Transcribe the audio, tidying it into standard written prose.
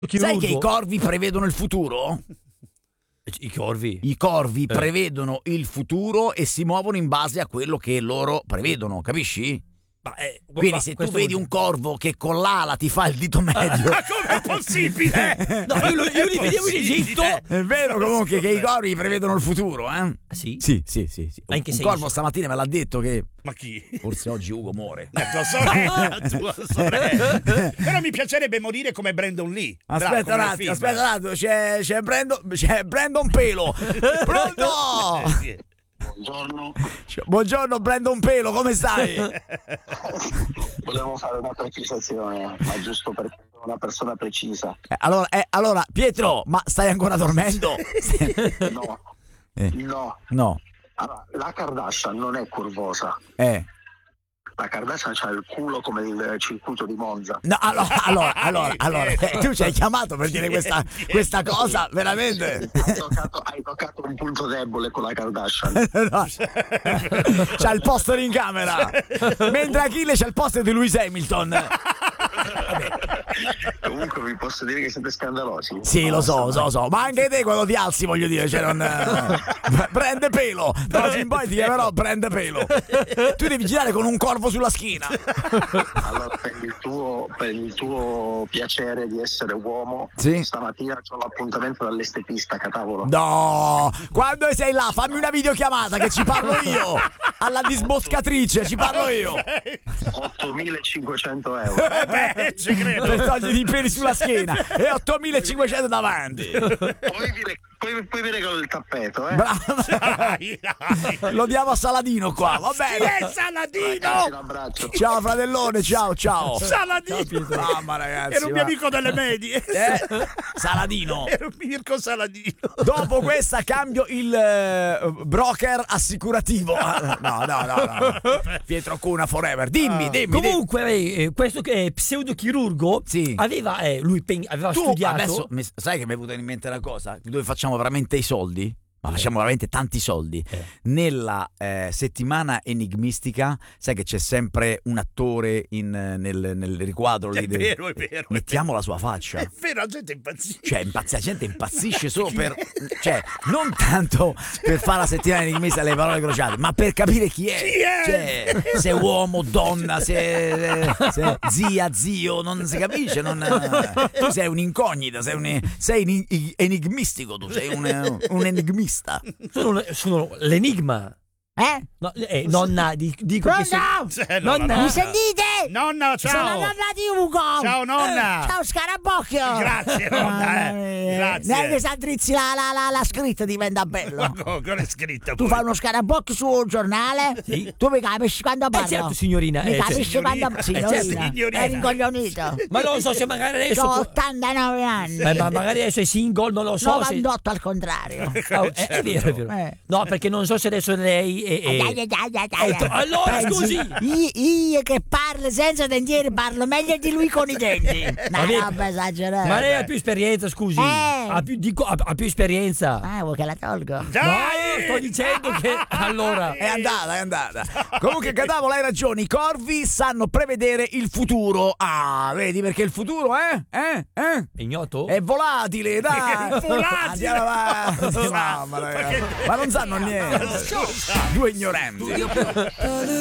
Sai che i corvi prevedono il futuro? I corvi? I corvi prevedono il futuro e si muovono in base a quello che loro prevedono, capisci? Quindi se tu vedi un corvo che con l'ala ti fa il dito medio, Ma com'è possibile? No, io li vedevo in Egitto. è vero comunque che i corvi prevedono il futuro, eh? Sì? Sì. Ma in che Un senso? corvo stamattina me l'ha detto che Ma chi? forse oggi Ugo muore. Tua sorella. Però mi piacerebbe morire come Brandon Lee. Aspetta un attimo, c'è Brandon Pelo. Pronto? Buongiorno, Buongiorno Brandon Pelo, come stai? volevo fare una precisazione, ma giusto per una persona precisa. Allora, Pietro, ma stai ancora dormendo? No, No. Allora, la Kardashian non è curvosa. La Kardashian c'ha il culo come il circuito di Monza. No, allora, tu ci hai chiamato per dire questa cosa, veramente? Hai toccato un punto debole con la Kardashian. No. C'ha il poster in camera, mentre Achille c'ha il poster di Lewis Hamilton. Comunque vi posso dire che siete scandalosi. Sì, lo so, ma anche te quando ti alzi, voglio dire, prende pelo, da oggi in poi ti chiamerò prende pelo. Tu devi girare con un corvo sulla schiena. Allora, per il tuo piacere di essere uomo, sì? Stamattina c'ho l'appuntamento dall'estetista, catavolo. No, quando sei là fammi una videochiamata che ci parlo io. Alla disboscatrice ci parlo io. 8.500 euro. Ci credo. Per togliere i peli sulla schiena e 8.500 davanti. Poi vi regalo il tappeto, Bravo. Dai. Lo diamo a Saladino qua, va bene. Chi è Saladino? Ragazzi, un abbraccio. Ciao fratellone, ciao. Saladino. Mamma ragazzi. Era un mio amico delle medie. Saladino. Era un Mirko Saladino. Dopo questa cambio il broker assicurativo. No. Pietro Cuna forever. Dimmi. Comunque, questo che è pseudochirurgo, sì, aveva tu studiato. adesso sai che mi è venuta in mente una cosa? Dove facciamo veramente i soldi? Ma facciamo veramente tanti soldi. Nella settimana enigmistica, sai che c'è sempre un attore nel riquadro lì. È vero. Mettiamo la sua faccia. È vero, la gente impazzisce. Cioè, la gente impazzisce solo per. Cioè, non tanto per fare la settimana enigmistica le parole crociate, ma per capire chi è. Chi è? Cioè, se è uomo, donna, se zia, zio, non si capisce. Tu sei un'incognita, sei enigmistico, tu sei un enigmista. Sono l'enigma. No, nonna, dico che Nonna. Mi sentite? Nonna, ciao. Sono la nonna di Ugo. Ciao, nonna. Ciao Scarabocchio. Grazie, nonna. Grazie. Neanche se addrizzi la scritta diventa bello. Cosa è scritto? Tu fai uno Scarabocchio sul giornale? Sì. Tu mi capisci quando parlo? Certo, signorina. Mi capisci signorina. quando signorina? Signorina. È rincoglionito. Ma non so se magari adesso. Ho 89 anni. Ma magari adesso è single, non lo so. 98 al contrario. È vero. No, perché non so se adesso lei allora Pensi, scusi. Io che parlo senza dentieri parlo meglio di lui con i denti. No, roba esagerata. Ma lei ha più esperienza, scusi. Ha più esperienza. Vuoi che la tolgo? No, sto dicendo che allora è andata. Comunque, Cadavolo, hai ragione. I corvi sanno prevedere il futuro. Vedi, perché il futuro è ignoto? È volatile, dai. Andiamo avanti. Mamma, ragazzi. Ma non sanno niente. Due ignoranti.